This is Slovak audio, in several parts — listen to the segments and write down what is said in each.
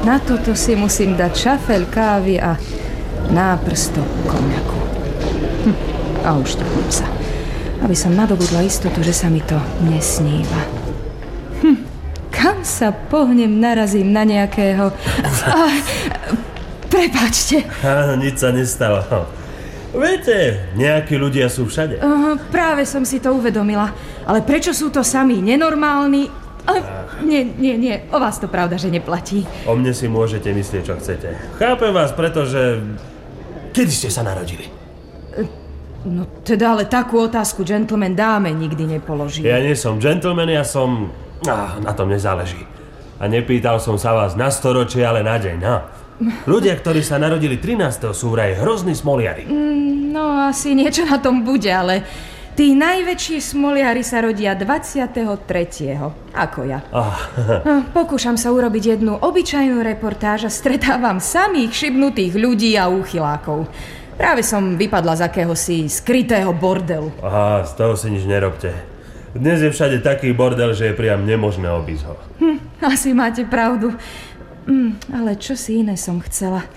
Na toto si musím dať šafel kávy a náprstok koniaku. A ušťaknem sa, aby som nadobudla istotu, že sa mi to nesníva. Kam sa pohnem, narazím na nejakého... Prepáčte. Áno, nič sa nestalo. Viete, nejakí ľudia sú všade. Práve som si to uvedomila. Ale prečo sú to sami nenormálni? Nie, o vás to pravda, že neplatí. O mne si môžete myslieť, čo chcete. Chápem vás, pretože... Kedy ste sa narodili? No teda, ale takú otázku gentleman dáme nikdy nepoloží. Ja nie som gentleman, ja som... na tom nezáleží. A nepýtal som sa vás na storočie, ale na deň, Ľudia, ktorí sa narodili 13. sú vraj hrozní smoliari. No, asi niečo na tom bude, ale tí najväčší smoliari sa rodia 23. Ako ja. Pokúšam sa urobiť jednu obyčajnú reportáž a stretávam samých šibnutých ľudí a úchylákov. Práve som vypadla z akéhosi skrytého bordelu. Z toho si nič nerobte. Dnes je všade taký bordel, že je priam nemožné obísť ho. Asi máte pravdu. Ale čo si iné som chcela?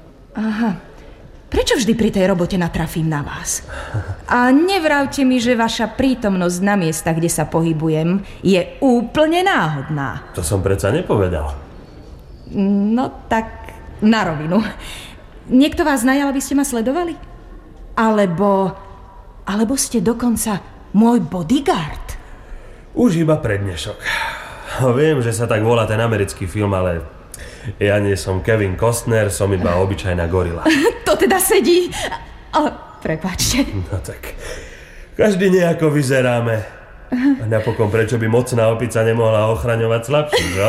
Prečo vždy pri tej robote natrafím na vás? A nevravte mi, že vaša prítomnosť na miestach, kde sa pohybujem, je úplne náhodná. To som predsa nepovedal. No tak na rovinu. Niekto vás najal, aby ste ma sledovali? Alebo ste dokonca môj bodyguard? Už iba pre dnešok. Viem, že sa tak volá ten americký film, ale ja nie som Kevin Costner, som iba obyčajná gorila. To teda sedí. Ale prepáčte. No tak, každý nejako vyzeráme. A napokon, prečo by mocná opica nemohla ochraňovať slabší, že?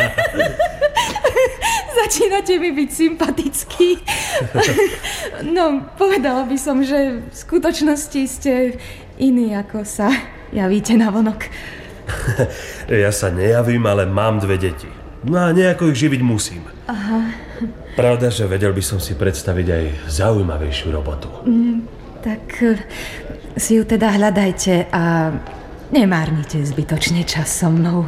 Začínate mi byť sympatický. No, povedala by som, že v skutočnosti ste iní, ako sa javíte navonok. Ja sa nejavím, ale mám 2 deti. No a nejako ich živiť musím. Pravda, že vedel by som si predstaviť aj zaujímavejšiu robotu. Tak si ju teda hľadajte a nemárnite zbytočne čas so mnou.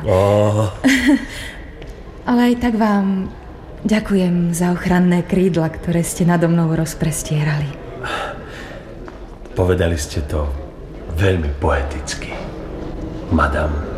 Ale aj tak vám ďakujem za ochranné krídla, ktoré ste nado mnou rozprestierali. Povedali ste to veľmi poeticky, madam.